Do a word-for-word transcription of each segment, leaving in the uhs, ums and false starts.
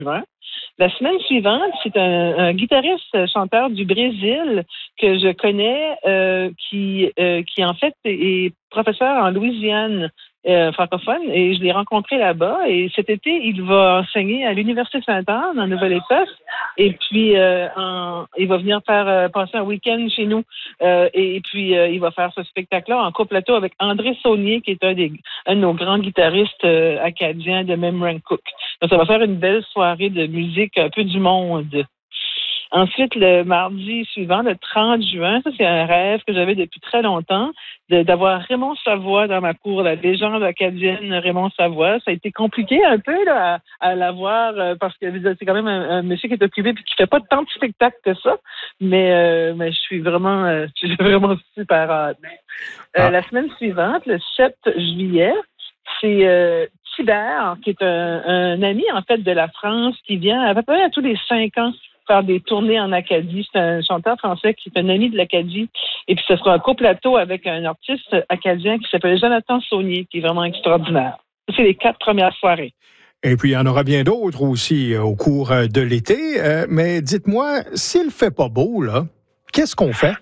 La semaine suivante, c'est un, un guitariste chanteur du Brésil que je connais euh, qui, euh, qui en fait est professeur en Louisiane euh, francophone et je l'ai rencontré là-bas et cet été, il va enseigner à l'Université Sainte-Anne en Nouvelle-Écosse et puis euh, en, il va venir faire euh, passer un week-end chez nous euh, et, et puis euh, il va faire ce spectacle-là en co-plateau avec André Saunier qui est un, des, un de nos grands guitaristes euh, acadiens de Memramcook. Donc ça va faire une belle soirée de musique un peu du monde. Ensuite, le mardi suivant, le trente juin, ça c'est un rêve que j'avais depuis très longtemps, de, d'avoir Raymond Savoie dans ma cour, la légende acadienne Raymond Savoie. Ça a été compliqué un peu là, à, à l'avoir euh, parce que c'est quand même un, un monsieur qui est occupé et qui fait pas tant de spectacles que ça. Mais, euh, mais je suis vraiment, euh, je suis vraiment super hâte. Euh, ah. La semaine suivante, le sept juillet, c'est euh, Thibert, qui est un, un ami en fait de la France, qui vient à peu près à tous les cinq ans faire des tournées en Acadie. C'est un chanteur français qui est un ami de l'Acadie. Et puis, ce sera un co-plateau avec un artiste acadien qui s'appelle Jonathan Saunier, qui est vraiment extraordinaire. C'est les quatre premières soirées. Et puis, il y en aura bien d'autres aussi au cours de l'été. Euh, mais dites-moi, s'il ne fait pas beau, là, qu'est-ce qu'on fait?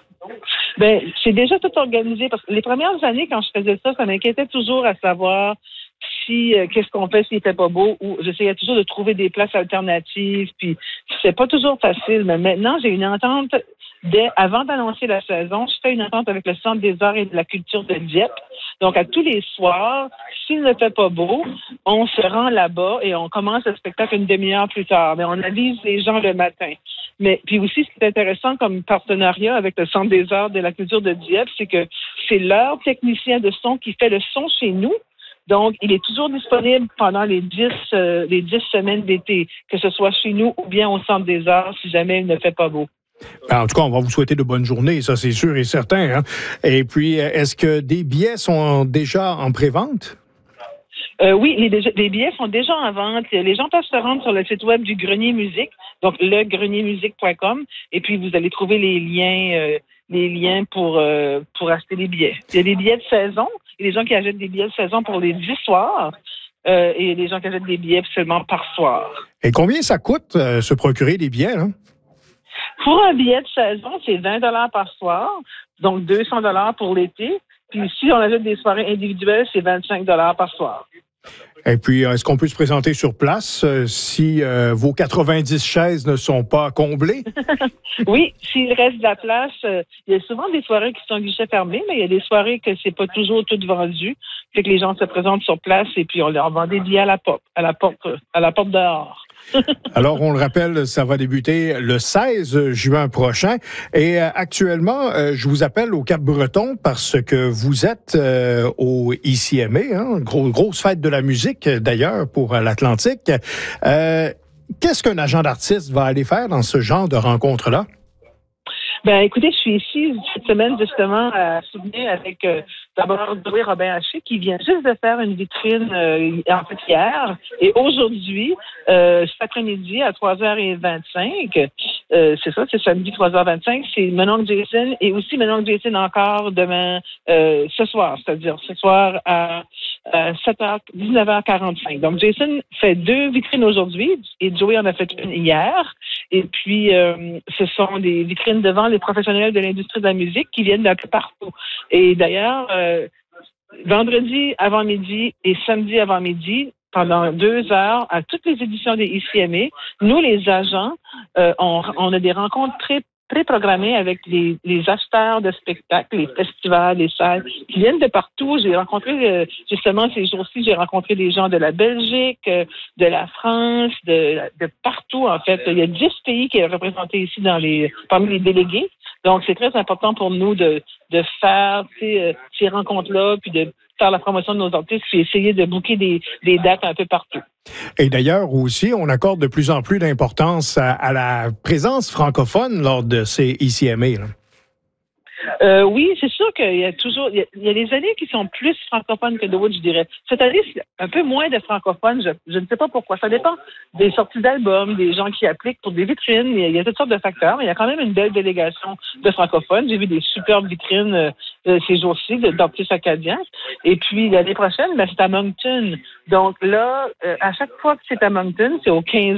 Ben, c'est déjà tout organisé. Parce que les premières années, quand je faisais ça, ça m'inquiétait toujours à savoir si euh, qu'est-ce qu'on fait s'il fait pas beau, ou j'essayais toujours de trouver des places alternatives, puis c'est pas toujours facile, mais maintenant j'ai une entente dès avant d'annoncer la saison, je fais une entente avec le Centre des arts et de la culture de Dieppe. Donc à tous les soirs, s'il ne fait pas beau, on se rend là-bas et on commence le spectacle une demi-heure plus tard, mais on avise les gens le matin. Mais puis aussi, ce qui est intéressant comme partenariat avec le Centre des arts et de la culture de Dieppe, c'est que c'est leur technicien de son qui fait le son chez nous. Donc, il est toujours disponible pendant les dix, euh, les dix semaines d'été, que ce soit chez nous ou bien au Centre des arts, si jamais il ne fait pas beau. En tout cas, on va vous souhaiter de bonnes journées, ça c'est sûr et certain. Hein? Et puis, est-ce que des billets sont déjà en pré-vente? Euh, oui, les, les billets sont déjà en vente. Les gens peuvent se rendre sur le site web du Grenier Musique, donc le grenier musique point com, et puis vous allez trouver les liens, euh, les liens pour euh, pour acheter les billets. Il y a des billets de saison, et les gens qui achètent des billets de saison pour les dix soirs, euh, et les gens qui achètent des billets seulement par soir. Et combien ça coûte euh, se procurer des billets, là? Pour un billet de saison, c'est vingt dollars par soir, donc deux cents dollars pour l'été. Puis si on achète des soirées individuelles, c'est vingt-cinq dollars par soir. Et puis, est-ce qu'on peut se présenter sur place euh, si euh, vos quatre-vingt-dix chaises ne sont pas comblées? Oui, s'il reste de la place, euh, il y a souvent des soirées qui sont guichets fermés, mais il y a des soirées que c'est pas toujours toutes vendues. Fait que les gens se présentent sur place et puis on leur vend des billets à la porte, à la porte, à la porte dehors. Alors, on le rappelle, ça va débuter le seize juin prochain. Et euh, actuellement, euh, je vous appelle au Cap-Breton parce que vous êtes euh, au I C M A, hein, gros, grosse fête de la musique d'ailleurs pour euh, l'Atlantique. Euh, qu'est-ce qu'un agent d'artiste va aller faire dans ce genre de rencontre-là? Ben, écoutez, je suis ici cette semaine justement à souvenir avec euh, d'abord Zoé Robin-Haché qui vient juste de faire une vitrine euh, en fait hier et aujourd'hui, euh, cet après-midi à trois heures vingt-cinq, euh, c'est ça, c'est samedi trois heures vingt-cinq, c'est Mon oncle Jason et aussi Mon oncle Jason encore demain, euh, ce soir, c'est-à-dire ce soir à, à sept heures, dix-neuf heures quarante-cinq. Donc Jason fait deux vitrines aujourd'hui et Zoé en a fait une hier et puis euh, ce sont des vitrines devant les professionnels de l'industrie de la musique qui viennent d'un peu partout. Et d'ailleurs, euh, vendredi avant-midi et samedi avant-midi, pendant deux heures, à toutes les éditions des I C M A, nous, les agents, euh, on, on a des rencontres très pré-programmées avec les, les acheteurs de spectacles, les festivals, les salles, qui viennent de partout. J'ai rencontré, euh, justement, ces jours-ci, j'ai rencontré des gens de la Belgique, euh, de la France, de, de partout, en fait. Il y a dix pays qui sont représentés ici dans les, parmi les délégués. Donc, c'est très important pour nous de, de faire ces, ces rencontres-là, puis de faire la promotion de nos artistes, puis essayer de booker des, des dates un peu partout. Et d'ailleurs aussi, on accorde de plus en plus d'importance à, à la présence francophone lors de ces I C M A. Là. Euh, oui, c'est sûr qu'il y a toujours, il y a, il y a des années qui sont plus francophones que d'autres, je dirais. Cette année, c'est un peu moins de francophones. Je, je ne sais pas pourquoi. Ça dépend des sorties d'albums, des gens qui appliquent pour des vitrines. Il y a, il y a toutes sortes de facteurs, mais il y a quand même une belle délégation de francophones. J'ai vu des superbes vitrines. euh, ces jours-ci d'artistes acadiens. Et puis, l'année prochaine, ben, c'est à Moncton. Donc là, euh, à chaque fois que c'est à Moncton, c'est au quinze